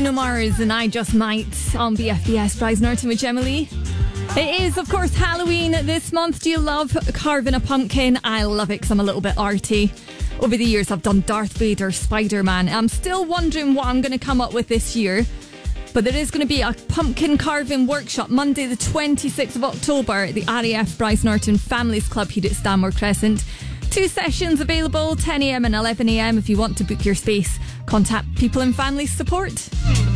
Bruno Mars and I Just Might on BFBS. Bryce Norton with Gemma Lee. It is, of course, Halloween this month. Do you love carving a pumpkin? I love it because I'm a little bit arty. Over the years, I've done Darth Vader, Spider-Man. I'm still wondering what I'm going to come up with this year. But there is going to be a pumpkin carving workshop Monday the 26th of October at the RAF Bryce Norton Families Club here at Stanmore Crescent. 2 sessions available, 10am and 11am. If you want to book your space, contact People and Families Support.